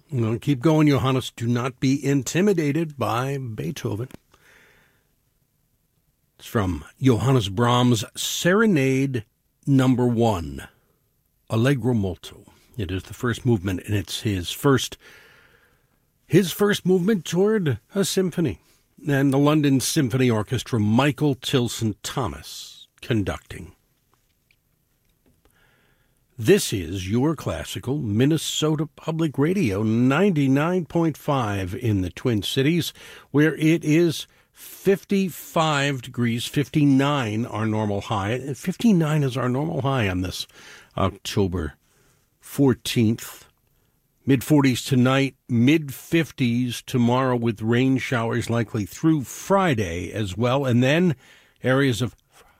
Well, keep going, Johannes. Do not be intimidated by Beethoven. It's from Johannes Brahms' Serenade Number 1, Allegro Molto. It is the first movement, and it's his first movement toward a symphony. And the London Symphony Orchestra, Michael Tilson Thomas, conducting. This is your classical Minnesota Public Radio, 99.5 in the Twin Cities, where it is 55 degrees, 59 our normal high. 59 is our normal high on this October 14th. Mid-40s tonight, mid-50s tomorrow with rain showers likely through Friday as well. And then areas of